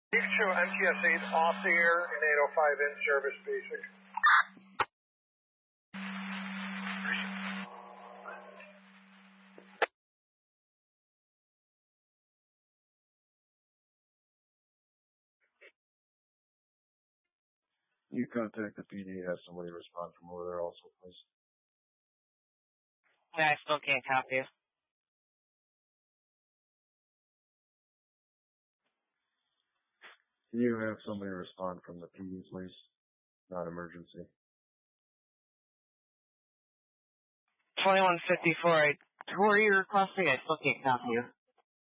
Show MTS 8 off the air and 805 in service basic. You contact the PD, have somebody respond from over there also, please. Yeah, I still can't copy you. Can you have somebody respond from the PD, please? Not emergency. 2154. Who are you requesting? I still can't copy you.